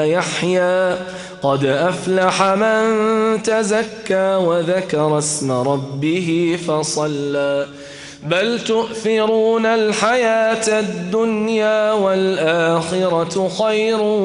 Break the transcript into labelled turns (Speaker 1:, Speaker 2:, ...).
Speaker 1: يحيى قد أفلح من تزكى وذكر اسم ربه فصلى بل تؤثرون الحياة الدنيا والآخرة خير